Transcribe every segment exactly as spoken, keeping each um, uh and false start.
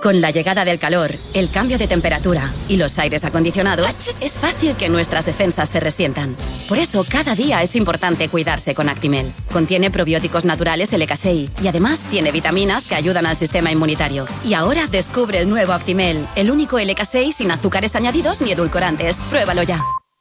Con la llegada del calor, el cambio de temperatura y los aires acondicionados, es fácil que nuestras defensas se resientan. Por eso, cada día es importante cuidarse con Actimel. Contiene probióticos naturales L K seis y además tiene vitaminas que ayudan al sistema inmunitario. Y ahora descubre el nuevo Actimel, el único L K seis sin azúcares añadidos ni edulcorantes. Pruébalo ya.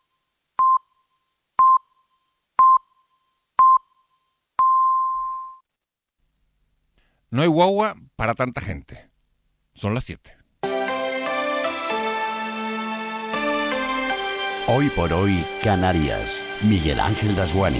No hay guagua para tanta gente. Son las siete. Hoy por hoy, Canarias. Miguel Ángel Dasguani.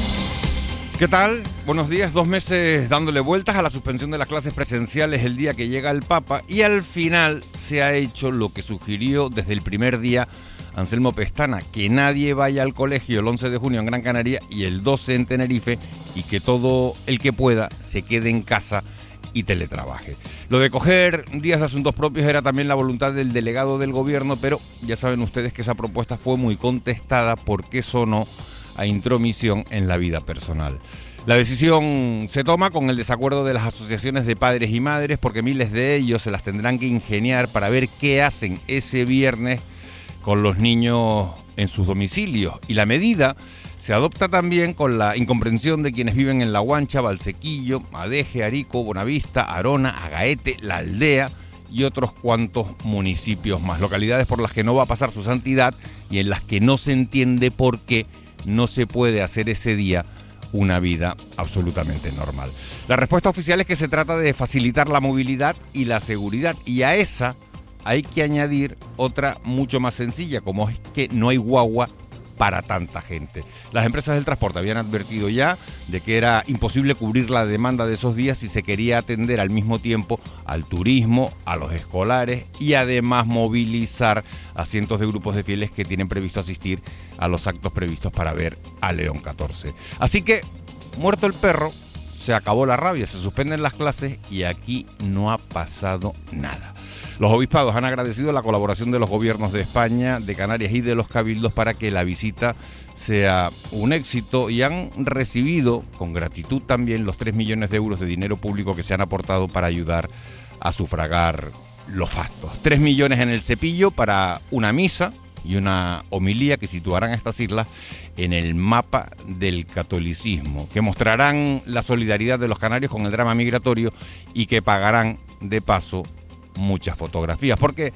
¿Qué tal? Buenos días. Dos meses dándole vueltas a la suspensión de las clases presenciales el día que llega el Papa, y al final se ha hecho lo que sugirió desde el primer día Anselmo Pestana, que nadie vaya al colegio el once de junio en Gran Canaria y el doce en Tenerife, y que todo el que pueda se quede en casa y teletrabaje. Lo de coger días de asuntos propios era también la voluntad del delegado del gobierno, pero ya saben ustedes que esa propuesta fue muy contestada porque sonó a intromisión en la vida personal. La decisión se toma con el desacuerdo de las asociaciones de padres y madres, porque miles de ellos se las tendrán que ingeniar para ver qué hacen ese viernes con los niños en sus domicilios, y la medida se adopta también con la incomprensión de quienes viven en La Guancha, Valsequillo, Adeje, Arico, Bonavista, Arona, Agaete, La Aldea y otros cuantos municipios más, localidades por las que no va a pasar su santidad y en las que no se entiende por qué no se puede hacer ese día una vida absolutamente normal. La respuesta oficial es que se trata de facilitar la movilidad y la seguridad, y a esa hay que añadir otra mucho más sencilla, como es que no hay guagua para tanta gente. Las empresas del transporte habían advertido ya de que era imposible cubrir la demanda de esos días si se quería atender al mismo tiempo al turismo, a los escolares y además movilizar a cientos de grupos de fieles que tienen previsto asistir a los actos previstos para ver a León catorce. Así que, muerto el perro, se acabó la rabia, se suspenden las clases y aquí no ha pasado nada. Los obispados han agradecido la colaboración de los gobiernos de España, de Canarias y de los cabildos para que la visita sea un éxito, y han recibido con gratitud también los tres millones de euros de dinero público que se han aportado para ayudar a sufragar los fastos. tres millones en el cepillo para una misa y una homilía que situarán a estas islas en el mapa del catolicismo, que mostrarán la solidaridad de los canarios con el drama migratorio y que pagarán de paso muchas fotografías, porque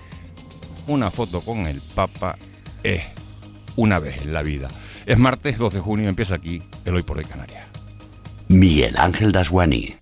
una foto con el Papa es una vez en la vida. Es martes dos de junio, empieza aquí el Hoy por Hoy Canarias. Miguel Ángel Dasguani.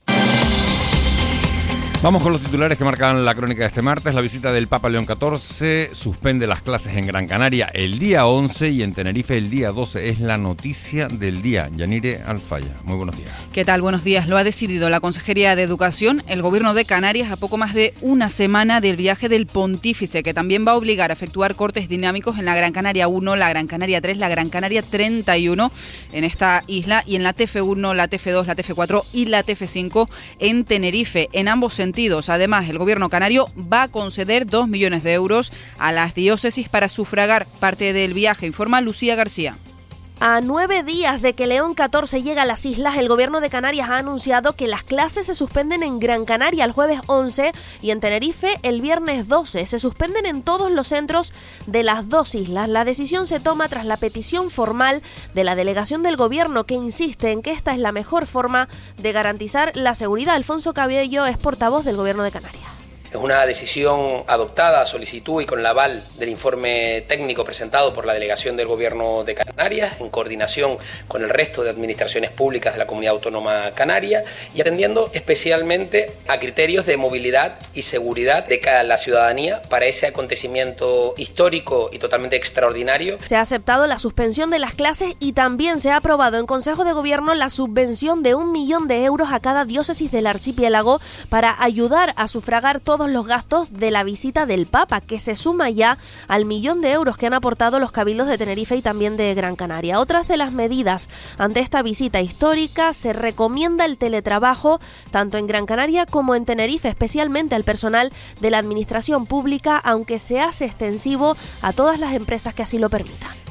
Vamos con los titulares que marcan la crónica de este martes. La visita del Papa León catorce suspende las clases en Gran Canaria el día once y en Tenerife el día doce. Es la noticia del día. Yanire Alfaya, muy buenos días. ¿Qué tal? Buenos días. Lo ha decidido la Consejería de Educación, el Gobierno de Canarias, a poco más de una semana del viaje del Pontífice, que también va a obligar a efectuar cortes dinámicos en la Gran Canaria uno, la Gran Canaria tres, la Gran Canaria treinta y uno en esta isla, y en la T F uno, la T F dos, la T F cuatro y la T F cinco en Tenerife, en ambos sentidos. Además, el gobierno canario va a conceder dos millones de euros a las diócesis para sufragar parte del viaje, informa Lucía García. A nueve días de que León catorce llega a las islas, el gobierno de Canarias ha anunciado que las clases se suspenden en Gran Canaria el jueves once y en Tenerife el viernes doce. Se suspenden en todos los centros de las dos islas. La decisión se toma tras la petición formal de la delegación del gobierno, que insiste en que esta es la mejor forma de garantizar la seguridad. Alfonso Cabello es portavoz del gobierno de Canarias. Es una decisión adoptada a solicitud y con el aval del informe técnico presentado por la Delegación del Gobierno de Canarias, en coordinación con el resto de administraciones públicas de la Comunidad Autónoma Canaria y atendiendo especialmente a criterios de movilidad y seguridad de la ciudadanía para ese acontecimiento histórico y totalmente extraordinario. Se ha aceptado la suspensión de las clases y también se ha aprobado en Consejo de Gobierno la subvención de un millón de euros a cada diócesis del archipiélago para ayudar a sufragar todos los gastos de la visita del Papa, que se suma ya al millón de euros que han aportado los cabildos de Tenerife y también de Gran Canaria. Otras de las medidas ante esta visita histórica: se recomienda el teletrabajo tanto en Gran Canaria como en Tenerife, especialmente al personal de la administración pública, aunque se hace extensivo a todas las empresas que así lo permitan.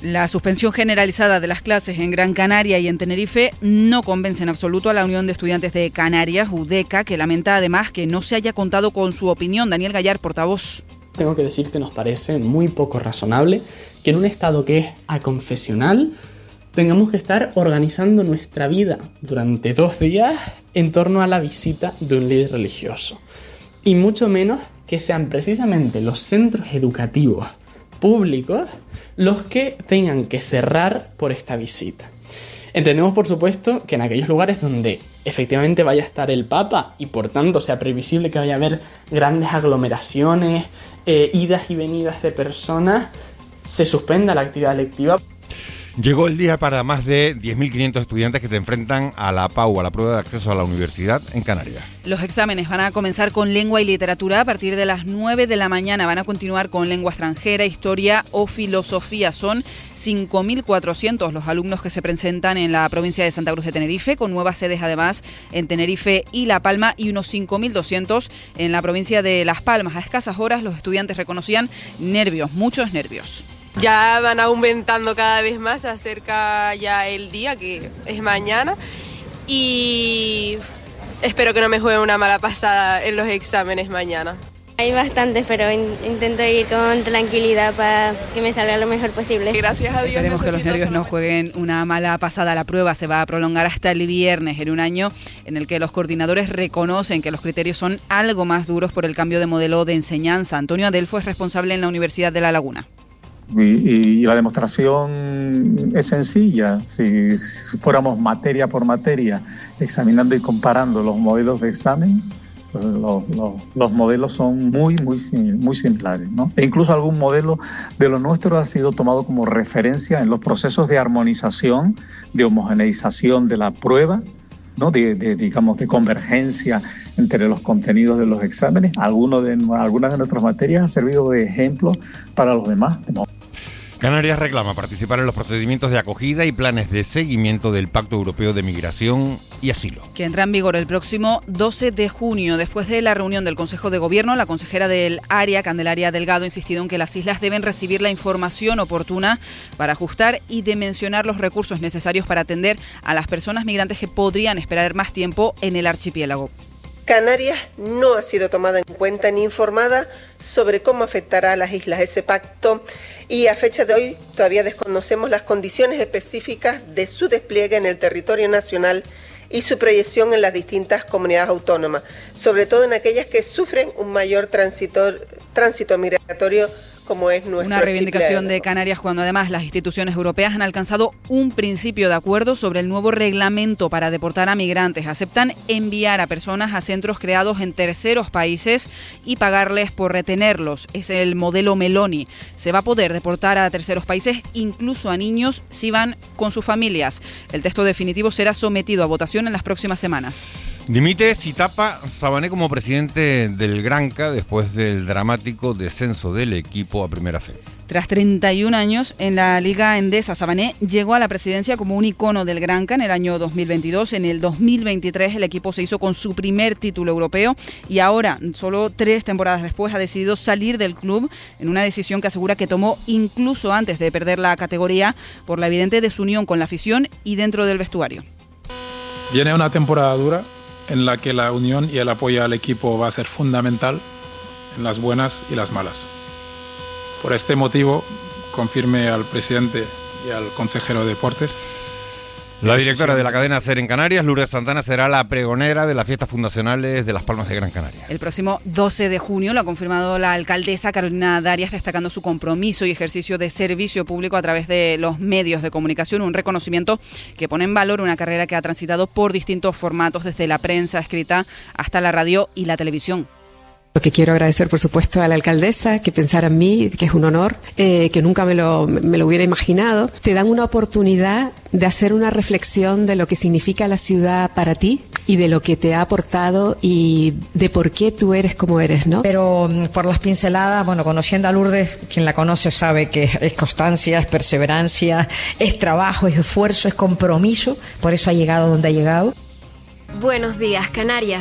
La suspensión generalizada de las clases en Gran Canaria y en Tenerife no convence en absoluto a la Unión de Estudiantes de Canarias, UDECA, que lamenta además que no se haya contado con su opinión. Daniel Gallar, portavoz. Tengo que decir que nos parece muy poco razonable que en un estado que es aconfesional tengamos que estar organizando nuestra vida durante dos días en torno a la visita de un líder religioso. Y mucho menos que sean precisamente los centros educativos públicos los que tengan que cerrar por esta visita. Entendemos, por supuesto, que en aquellos lugares donde efectivamente vaya a estar el Papa y por tanto sea previsible que vaya a haber grandes aglomeraciones, eh, idas y venidas de personas, se suspenda la actividad lectiva. Llegó el día para más de diez mil quinientos estudiantes que se enfrentan a la P A U, a la prueba de acceso a la universidad en Canarias. Los exámenes van a comenzar con lengua y literatura a partir de las nueve de la mañana. Van a continuar con lengua extranjera, historia o filosofía. Son cinco mil cuatrocientos los alumnos que se presentan en la provincia de Santa Cruz de Tenerife, con nuevas sedes además en Tenerife y La Palma, y unos cinco mil doscientos en la provincia de Las Palmas. A escasas horas los estudiantes reconocían nervios, muchos nervios. Ya van aumentando cada vez más, se acerca ya el día, que es mañana, y espero que no me juegue una mala pasada en los exámenes mañana. Hay bastantes, pero in- intento ir con tranquilidad para que me salga lo mejor posible. Gracias a Dios. Esperemos que los nervios no jueguen una mala pasada. La prueba se va a prolongar hasta el viernes, en un año en el que los coordinadores reconocen que los criterios son algo más duros por el cambio de modelo de enseñanza. Antonio Adelfo es responsable en la Universidad de La Laguna. Y, y la demostración es sencilla. Si, si fuéramos materia por materia examinando y comparando los modelos de examen, pues los, los, los modelos son muy, muy, muy similares, ¿no? E incluso algún modelo de lo nuestro ha sido tomado como referencia en los procesos de armonización, de homogeneización de la prueba, ¿no? de, de, digamos, de convergencia entre los contenidos de los exámenes. Algunos de, algunas de nuestras materias han servido de ejemplo para los demás. Canarias reclama participar en los procedimientos de acogida y planes de seguimiento del Pacto Europeo de Migración y Asilo, que entra en vigor el próximo doce de junio. Después de la reunión del Consejo de Gobierno, la consejera del área, Candelaria Delgado, ha insistido en que las islas deben recibir la información oportuna para ajustar y dimensionar los recursos necesarios para atender a las personas migrantes que podrían esperar más tiempo en el archipiélago. Canarias no ha sido tomada en cuenta ni informada sobre cómo afectará a las islas ese pacto, y a fecha de hoy todavía desconocemos las condiciones específicas de su despliegue en el territorio nacional y su proyección en las distintas comunidades autónomas, sobre todo en aquellas que sufren un mayor tránsito, tránsito migratorio, como es nuestro Una reivindicación archipiélago. de Canarias cuando además las instituciones europeas han alcanzado un principio de acuerdo sobre el nuevo reglamento para deportar a migrantes. Aceptan enviar a personas a centros creados en terceros países y pagarles por retenerlos. Es el modelo Meloni. Se va a poder deportar a terceros países, incluso a niños, si van con sus familias. El texto definitivo será sometido a votación en las próximas semanas. Dimite Sitapa Sabané como presidente del Granca después del dramático descenso del equipo a Primera Fe. Tras treinta y un años en la Liga Endesa, Sabané llegó a la presidencia como un icono del Granca en el año dos mil veintidós. En el dos mil veintitrés el equipo se hizo con su primer título europeo y ahora, solo tres temporadas después, ha decidido salir del club en una decisión que asegura que tomó incluso antes de perder la categoría por la evidente desunión con la afición y dentro del vestuario. Viene una temporada dura en la que la unión y el apoyo al equipo va a ser fundamental en las buenas y las malas. Por este motivo, confirme al presidente y al consejero de Deportes. La directora de la cadena SER en Canarias, Lourdes Santana, será la pregonera de las fiestas fundacionales de Las Palmas de Gran Canaria. El próximo doce de junio lo ha confirmado la alcaldesa Carolina Darias, destacando su compromiso y ejercicio de servicio público a través de los medios de comunicación, un reconocimiento que pone en valor una carrera que ha transitado por distintos formatos, desde la prensa escrita hasta la radio y la televisión. Lo que quiero agradecer, por supuesto, a la alcaldesa, que pensara en mí, que es un honor, eh, que nunca me lo, me lo hubiera imaginado. Te dan una oportunidad de hacer una reflexión de lo que significa la ciudad para ti y de lo que te ha aportado y de por qué tú eres como eres, ¿no? Pero por las pinceladas, bueno, conociendo a Lourdes, quien la conoce sabe que es constancia, es perseverancia, es trabajo, es esfuerzo, es compromiso. Por eso ha llegado donde ha llegado. Buenos días, Canarias.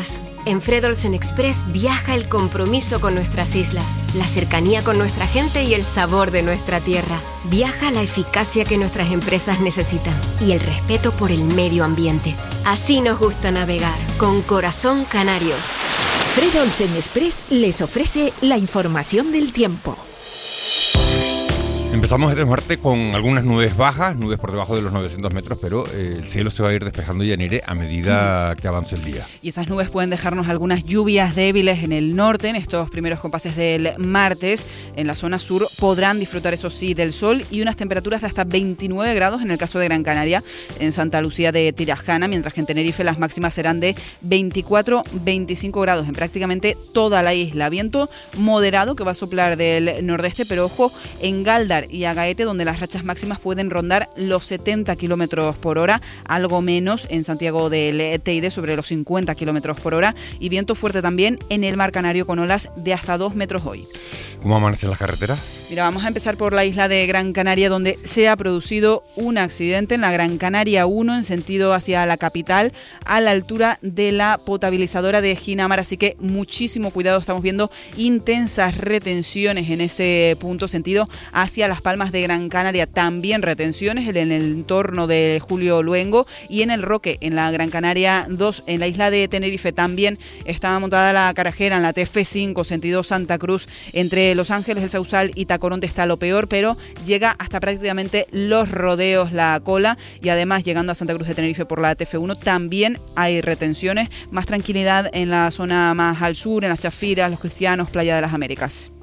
En Fred Olsen Express viaja el compromiso con nuestras islas, la cercanía con nuestra gente y el sabor de nuestra tierra. Viaja la eficacia que nuestras empresas necesitan y el respeto por el medio ambiente. Así nos gusta navegar, con corazón canario. Fred Olsen Express les ofrece la información del tiempo. Empezamos este martes con algunas nubes bajas, nubes por debajo de los novecientos metros, pero eh, el cielo se va a ir despejando, Yanire, a medida que avance el día. Y esas nubes pueden dejarnos algunas lluvias débiles en el norte, en estos primeros compases del martes. En la zona sur podrán disfrutar, eso sí, del sol y unas temperaturas de hasta veintinueve grados en el caso de Gran Canaria, en Santa Lucía de Tirajana, mientras que en Tenerife las máximas serán de veinticuatro a veinticinco grados en prácticamente toda la isla. Viento moderado que va a soplar del nordeste, pero ojo, en Galdar y Agaete, donde las rachas máximas pueden rondar los setenta kilómetros por hora, algo menos en Santiago del Teide, sobre los cincuenta kilómetros por hora, y viento fuerte también en el Mar Canario con olas de hasta dos metros hoy. ¿Cómo amanecen las carreteras? Mira, vamos a empezar por la isla de Gran Canaria, donde se ha producido un accidente en la Gran Canaria uno en sentido hacia la capital, a la altura de la potabilizadora de Ginamar, así que muchísimo cuidado. Estamos viendo intensas retenciones en ese punto, sentido hacia Las Palmas de Gran Canaria. También retenciones en el entorno de Julio Luengo y en el Roque, en la Gran Canaria dos. En la isla de Tenerife también estaba montada la carajera en la T F cinco, sentido Santa Cruz, entre Los Ángeles, El Sausal y Tacoronte está lo peor, pero llega hasta prácticamente Los Rodeos la cola, y además llegando a Santa Cruz de Tenerife por la T F uno también hay retenciones. Más tranquilidad en la zona más al sur, en las Chafiras, Los Cristianos, Playa de las Américas.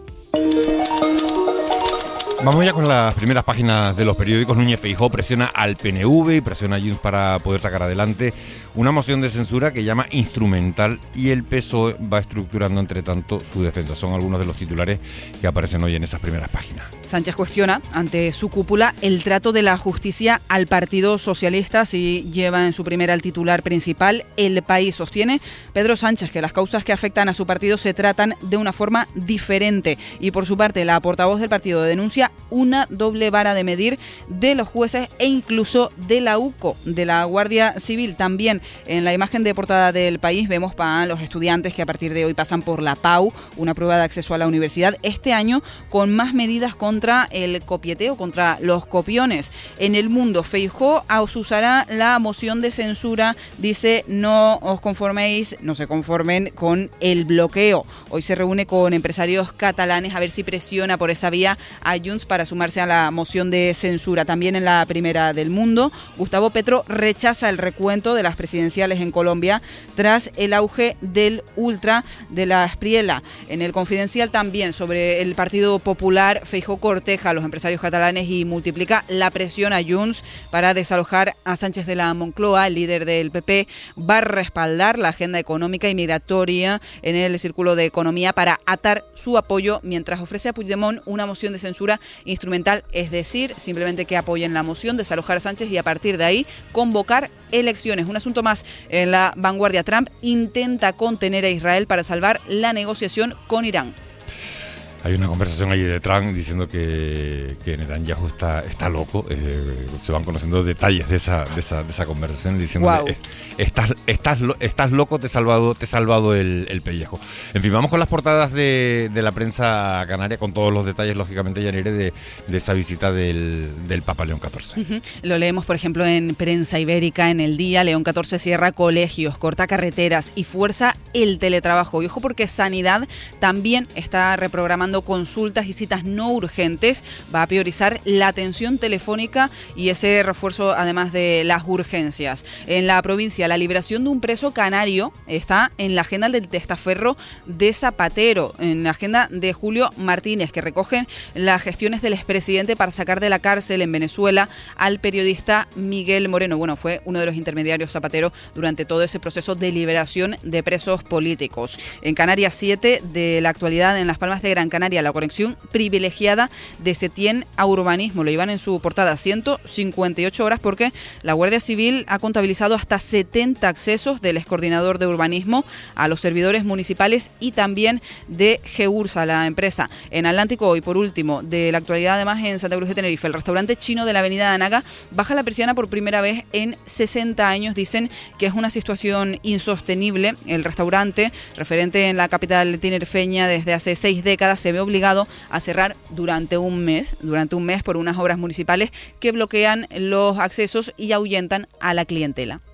Vamos ya con las primeras páginas de los periódicos. Núñez Feijóo presiona al P N V y presiona a Junts para poder sacar adelante una moción de censura que llama instrumental, y el P S O E va estructurando entre tanto su defensa. Son algunos de los titulares que aparecen hoy en esas primeras páginas. Sánchez cuestiona ante su cúpula el trato de la justicia al Partido Socialista, si lleva en su primera el titular principal. El País sostiene Pedro Sánchez que las causas que afectan a su partido se tratan de una forma diferente, y por su parte la portavoz del partido denuncia una doble vara de medir de los jueces e incluso de la U C O, de la Guardia Civil. También en la imagen de portada del País vemos para los estudiantes que a partir de hoy pasan por la P A U, una prueba de acceso a la universidad, este año con más medidas contra el copieteo, contra los copiones. En El Mundo, Feijóo usará la moción de censura, dice: no os conforméis, no se conformen con el bloqueo. Hoy se reúne con empresarios catalanes a ver si presiona por esa vía a Junts para sumarse a la moción de censura. También en la primera del Mundo, Gustavo Petro rechaza el recuento de las presidenciales en Colombia tras el auge del ultra de la Espriella. En El Confidencial también sobre el Partido Popular, Feijóo corteja a los empresarios catalanes y multiplica la presión a Junts para desalojar a Sánchez de la Moncloa. El líder del P P va a respaldar la agenda económica y migratoria en el Círculo de Economía para atar su apoyo, mientras ofrece a Puigdemont una moción de censura instrumental, es decir, simplemente que apoyen la moción, desalojar a Sánchez y a partir de ahí convocar elecciones. Un asunto más en La Vanguardia: Trump intenta contener a Israel para salvar la negociación con Irán. Hay una conversación allí de Trump diciendo que, que Netanyahu está, está loco. Eh, se van conociendo detalles de esa, de esa, de esa conversación, diciendo wow. estás, estás, estás loco, te he salvado, te he salvado el, el pellejo. En fin, vamos con las portadas de, de la prensa canaria, con todos los detalles, lógicamente, Yanire, de, de esa visita del, del Papa León catorce. Uh-huh. Lo leemos, por ejemplo, en Prensa Ibérica, en El Día. León catorce cierra colegios, corta carreteras y fuerza el teletrabajo. Y ojo, porque Sanidad también está reprogramando consultas y citas no urgentes, va a priorizar la atención telefónica y ese refuerzo además de las urgencias. En la provincia, la liberación de un preso canario está en la agenda del testaferro de Zapatero, en la agenda de Julio Martínez, que recogen las gestiones del expresidente para sacar de la cárcel en Venezuela al periodista Miguel Moreno. Bueno, fue uno de los intermediarios Zapatero durante todo ese proceso de liberación de presos políticos. En Canarias siete, de la actualidad en Las Palmas de Gran Canaria, Canaria, la conexión privilegiada de Setién a Urbanismo. Lo llevan en su portada, ciento cincuenta y ocho horas, porque la Guardia Civil ha contabilizado hasta setenta accesos del excoordinador de Urbanismo a los servidores municipales y también de Geursa, la empresa. En Atlántico hoy, por último, de la actualidad, además en Santa Cruz de Tenerife, el restaurante chino de la avenida de Anaga baja la persiana por primera vez en sesenta años. Dicen que es una situación insostenible. El restaurante, referente en la capital tinerfeña desde hace seis décadas, se ve obligado a cerrar durante un mes, durante un mes por unas obras municipales que bloquean los accesos y ahuyentan a la clientela.